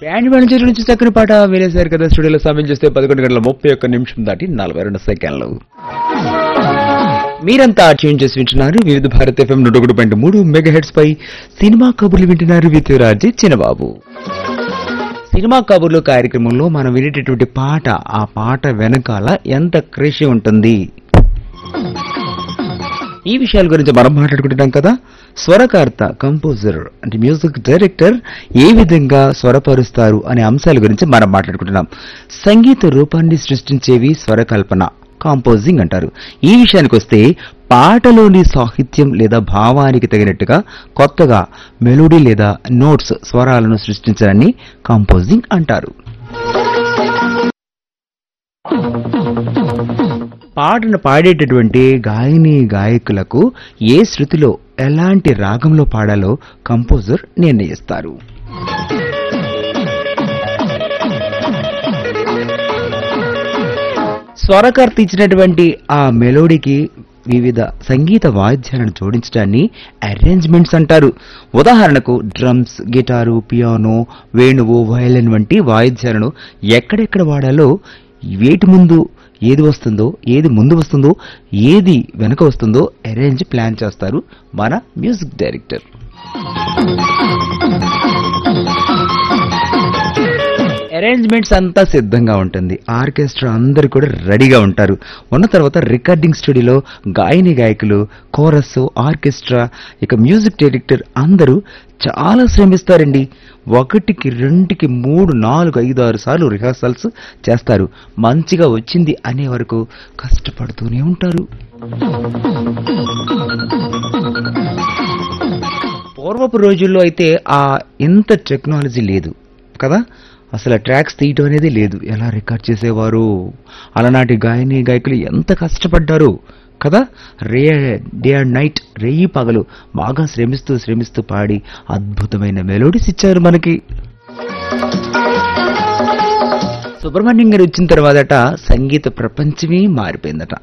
Band manager నుంచి చక్కని పాట వినేశారు కదా. స్టూడియోలో సమయం చేస్తే 11:31 దాటి 42 సెకండ్లు. మీరంతా ట్యూన్ చేసి వింటున్నారు వివిధ భారత్ FM 101.3 మెగాహెర్ట్జ్ పై సినిమా కబుర్లు వింటున్నారు విత్ రాజీ చిన్నబాబు. సినిమా కబుర్లు కార్యక్రమంలో మనం వినేటటువంటి పాట, ఆ పాట వెనకాల ఎంత కృషి ఉంటుంది, ఈ విషయాల గురించి మనం మాట్లాడుకుంటున్నాం కదా. స్వరకర్త, కంపోజర్ అంటే మ్యూజిక్ డైరెక్టర్ ఏ విధంగా స్వరపరుస్తారు అనే అంశాల గురించి మనం మాట్లాడుకుంటున్నాం. సంగీత రూపాన్ని సృష్టించేవి స్వరకల్పన, కాంపోజింగ్ అంటారు. ఈ విషయానికి వస్తే పాటలోని సాహిత్యం లేదా భావానికి తగినట్టుగా కొత్తగా మెలోడీ లేదా నోట్స్, స్వరాలను సృష్టించడాన్ని కాంపోజింగ్ అంటారు. పాటను పాడేటటువంటి గాయని గాయకులకు ఏ శృతిలో ఎలాంటి రాగంలో పాడాలో కంపోజర్ నిర్ణయిస్తారు. స్వరకర్త ఇచ్చినటువంటి ఆ మెలోడీకి వివిధ సంగీత వాయిద్యాలను జోడించడాన్ని అరేంజ్మెంట్స్ అంటారు. ఉదాహరణకు డ్రమ్స్, గిటారు, పియానో, వేణువు, వయలిన్ వంటి వాయిద్యాలను ఎక్కడెక్కడ వాడాలో, వేటి ముందు ఏది వస్తుందో, ఏది ముందు వస్తుందో, ఏది వెనక వస్తుందో అరేంజ్ ప్లాన్ చేస్తారు మన మ్యూజిక్ డైరెక్టర్. అరేంజ్మెంట్స్ అంతా సిద్ధంగా ఉంటుంది. ఆర్కెస్ట్రా అందరూ కూడా రెడీగా ఉంటారు. ఉన్న తర్వాత రికార్డింగ్ స్టూడియోలో గాయని గాయకులు, కోరస్, ఆర్కెస్ట్రా, ఇక మ్యూజిక్ డైరెక్టర్ అందరూ చాలా శ్రమిస్తారండి. 1కి 2కి 3 4 5 6 సార్లు రిహార్సల్స్ చేస్తారు. మంచిగా వచ్చింది అనే వరకు కష్టపడుతూనే ఉంటారు. పూర్వపు రోజుల్లో అయితే ఇంత టెక్నాలజీ లేదు కదా, అసలు ట్రాక్స్ తీయటం అనేది లేదు. ఎలా రికార్డ్ చేసేవారు, అలనాటి గాయని గాయకులు ఎంత కష్టపడ్డారు కదా. డే అండ్ నైట్, రేయి పగలు బాగా శ్రమిస్తూ పాడి అద్భుతమైన మెలోడీస్ ఇచ్చారు మనకి. సుబ్రహ్మణ్యం గారు వచ్చిన తర్వాతట సంగీత ప్రపంచమే మారిపోయిందట.